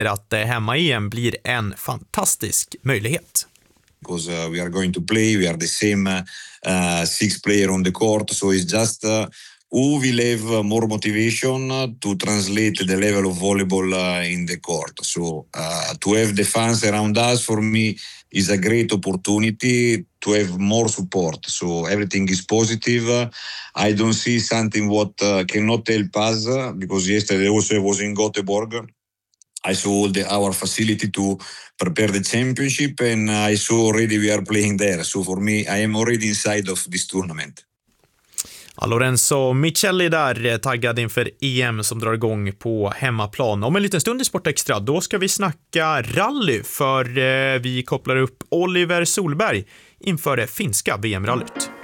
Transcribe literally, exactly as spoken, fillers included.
att hemma-E M blir en fantastisk möjlighet. Because uh, we are going to play, we are the same uh, six player on the court, so it's just uh, who will have more motivation to translate the level of volleyball uh, in the court. So uh, to have the fans around us, for me, is a great opportunity to have more support. So everything is positive. Uh, I don't see something what uh, cannot help us, uh, because yesterday also I was in Göteborg. I saw all the, our facility to prepare the championship, and I saw already we are playing there. So for me, I am already inside of this tournament. Ja, Lorenzo Michelli där, taggad inför E M som drar igång på hemmaplan. Om en liten stund i Sport Extra, då ska vi snacka rally, för eh, vi kopplar upp Oliver Solberg inför det finska V M-rallyt.